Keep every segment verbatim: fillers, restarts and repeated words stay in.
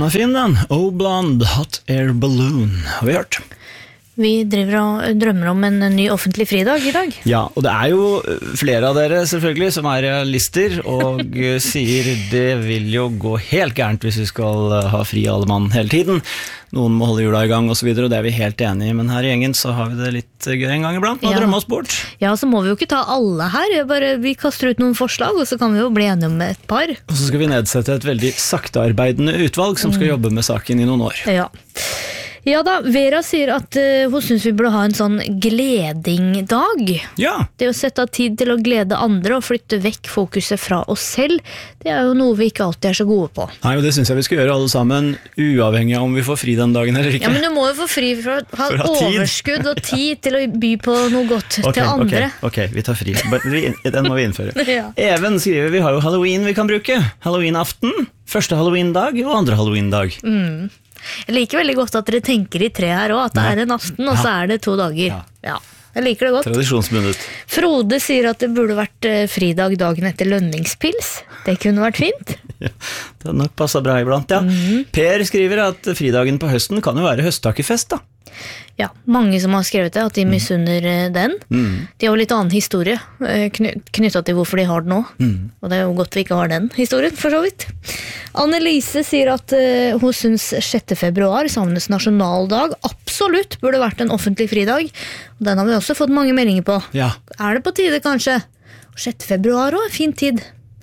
er fin den. Oh Blonde, Hot Air Balloon, har vi hørt. Vi driver og drømmer om en ny offentlig fridag i dag. Ja, og det er jo flere av dere selvfølgelig som er realister og sier det vil jo gå helt gærent hvis vi skal ha fri alle mann hele tiden. Noen må holde jula i gang og så videre, og det er vi helt enige i. Men her i gjengen så har vi det litt gøy en gang iblant, og Ja. drømme oss bort. Ja, så må vi jo ikke ta alle her. Jeg Bare, vi kaster ut noen forslag, og så kan vi jo bli enige om et par. Og så skal vi nedsette et veldig saktearbeidende utvalg som skal jobbe med saken i noen år. Ja. Ja da, Vera sier at uh, hun synes vi burde ha en sånn gledingdag. Ja, Det å sette av tid til å glede andre og flytte vekk fokuset fra oss selv, det er jo noe vi ikke alltid er så gode på. nei, og det synes jeg vi skal gjøre alle sammen, uavhengig av om vi får fri den dagen eller ikke. Ja, men du må jo få fri for å ha For å ha tid. overskudd og tid til å by på noe godt Ok, til andre. ok, ok, vi tar fri. Bare- vi- Den må vi innføre. Ja. Even skriver, vi har jo Halloween vi kan bruke. Halloween-aften, første Halloween-dag og andre Halloween-dag. Jeg liker veldig godt at dere tenker i tre her også, at det Ja. er en aften, og så er det to dager. Ja. Ja, jeg liker det godt. Tradisjonsbundet. Frode sier at det burde vært eh, fridag dagen etter lønningspils. Det kunne vært fint. Ja, det har nok passet bra iblant, ja. Per skriver at fridagen på høsten kan jo være høsttakkefest, da. Ja, mange som har skrevet det, at de misunner eh, den. De har jo litt annen historie eh, kny- knyttet til hvorfor de har den nå. Og det er jo godt vi ikke har den historien, for så vidt. Annelise sier at eh, hun synes sjette februar, samenes nasjonaldag, absolutt burde vært en offentlig fridag. Og den har vi også fått mange meldinger på. Ja. Er det på tide, kanskje? sjette februar også, fin tid.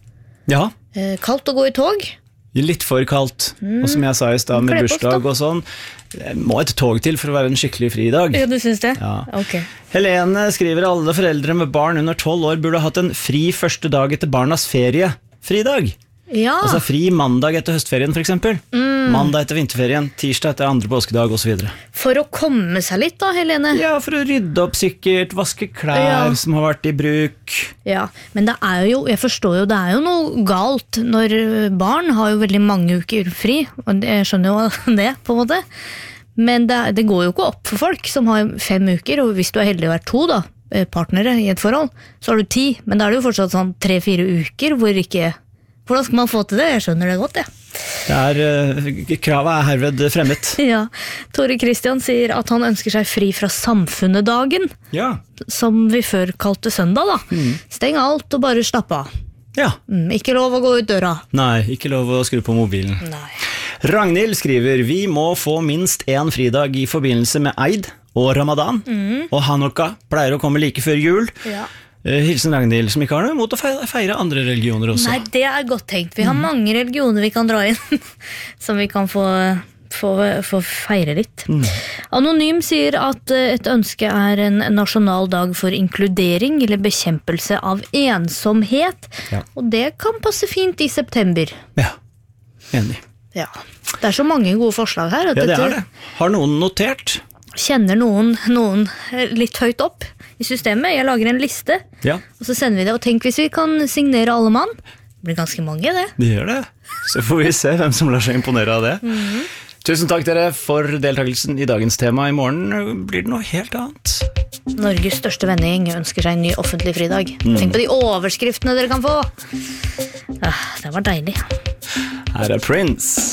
Ja, Eh, kaldt å gå i tog. litt for kaldt. Og som jeg sa i stad med Kle på oss, da. bursdag og sånn, det må et tog til for å være en skikkelig fridag. Ja, du synes det? Ja. Ok. Helene skriver alle foreldre med barn under tolv år burde hatt en fri første dag etter barnas ferie. Fridag. Ja, Altså fri mandag etter høstferien for eksempel. Mandag etter vinterferien, tirsdag etter andre påskedag og så videre. for å komme seg litt da, Helene. Ja, for å rydde opp sikkert, vaske klær Ja. som har vært i bruk. Ja, men det er jo, jeg forstår jo, det er jo noe galt når barn har jo veldig mange uker fri, og jeg skjønner jo det på en måte. Men det, er- det går jo ikke opp for folk som har fem uker, og hvis du er heldig å være to da, eh, partnere i et forhold, så har du ti, men da er det jo fortsatt sånn tre-fire uker hvor ikke... Hvordan skal man få til det? Jeg skjønner det godt, ja. Det er, eh, kravet er herved fremmet. Ja, Tore Kristian sier at han ønsker seg fri fra samfunnedagen, Ja, som vi før kalte søndag da. Steng alt og bare slapp av. ja. Mm, ikke lov å gå ut døra. Nei, ikke lov å skru på mobilen. Nei. Ragnhild skriver, vi må få minst en fridag i forbindelse med Eid og Ramadan, og Hanukka pleier å komme like før jul. Ja. Eh, Hilsen Ragnhild, som ikke har noe imot å feire, feire andre religioner også. Nei, det er godt tenkt. Vi har mange religioner vi kan dra inn, som vi kan få, få, få feire litt. Anonym sier at eh, et ønske er en nasjonal dag for inkludering eller bekjempelse av ensomhet, Ja. og det kan passe fint i september. Ja, enig. Ja. Det er så mange gode forslag her. At Ja, det dette- er det. Har noen notert? Kjenner noen, noen litt høyt opp i systemet. Jeg lager en liste, Ja, og så sender vi det. Og tenk hvis vi kan signere alle mann. Det blir ganske mange, det. det gjør det. Så får vi se hvem som lar seg imponere av det. Tusen takk dere for deltakelsen i dagens tema. I morgen blir det noe helt annet. Norges største vennegjeng ønsker seg en ny offentlig fridag. Tenk på de overskriftene dere kan få. Ah, det var deilig. Her er Prince.